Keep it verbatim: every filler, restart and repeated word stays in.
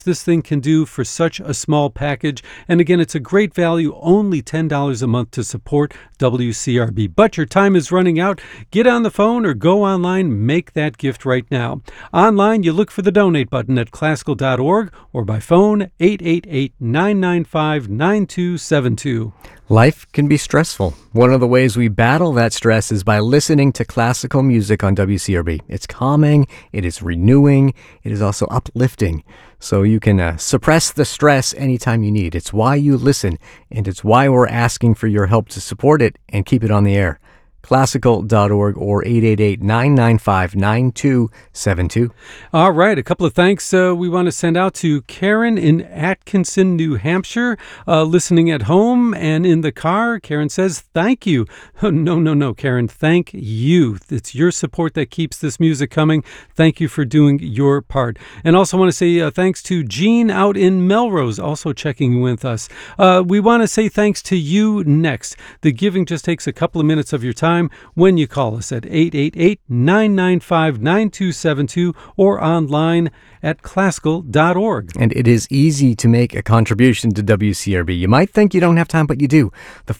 this thing can do for such a small package. And again, it's a great value, only ten dollars a month to support W C R B. But your time is running out. Get on the phone or go online, make that gift right now. Online, you look for the donate button at classical dot org or by phone eight eight eight, nine nine five, nine two seven two. Life can be stressful. One of the ways we battle that stress is by listening to classical music on W C R B. It's calming, it is renewing, it is also uplifting. So you can uh, suppress the stress anytime you need. It's why you listen, and it's why we're asking for your help to support it and keep it on the air. classical dot org or eight eight eight, nine nine five, nine two seven two. All right, a couple of thanks uh, we want to send out to Karen in Atkinson, New Hampshire, uh, listening at home and in the car. Karen says, thank you. No, no, no, Karen, thank you. It's your support that keeps this music coming. Thank you for doing your part. And also want to say uh, thanks to Jean out in Melrose, also checking with us. Uh, we want to say thanks to you next. The giving just takes a couple of minutes of your time when you call us at eight eight eight, nine nine five, nine two seven two or online at classical dot org. And it is easy to make a contribution to W C R B. You might think you don't have time, but you do. The